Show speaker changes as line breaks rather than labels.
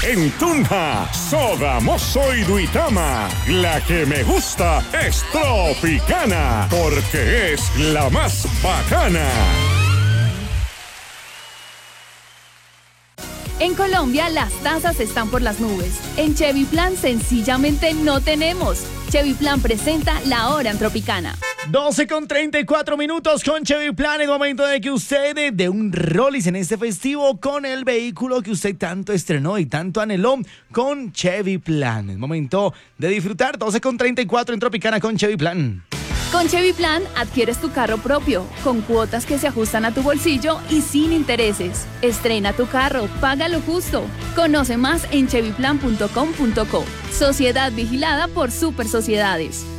en Tunja, Sogamoso y Duitama. La que me gusta es Tropicana, porque es la más bacana.
En Colombia las tasas están por las nubes. En Chevy Plan sencillamente no tenemos. Chevy Plan presenta La Hora en Tropicana.
12:34 con Chevy Plan. Es momento de que usted dé un rolis en este festivo con el vehículo que usted tanto estrenó y tanto anheló con Chevy Plan. Es momento de disfrutar. 12:34 en Tropicana con Chevy Plan.
Con Chevy Plan adquieres tu carro propio, con cuotas que se ajustan a tu bolsillo y sin intereses. Estrena tu carro, paga lo justo. Conoce más en chevyplan.com.co. Sociedad vigilada por Super Sociedades.